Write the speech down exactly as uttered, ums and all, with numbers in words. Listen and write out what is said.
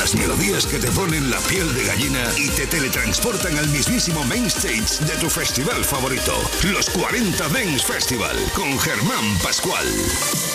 Las melodías que te ponen la piel de gallina y te teletransportan al mismísimo main stage de tu festival favorito. Los cuarenta Dance Festival con Germán Pascual.